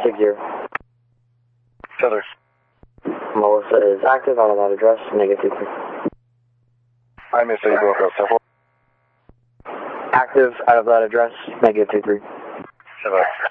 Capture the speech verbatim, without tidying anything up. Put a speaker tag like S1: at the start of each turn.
S1: Six zero.
S2: Feather.
S1: Melissa is active out of that address, negative two three.
S2: I missed that you broke up. Several.
S1: Active out of that address, negative two three.
S2: Seven.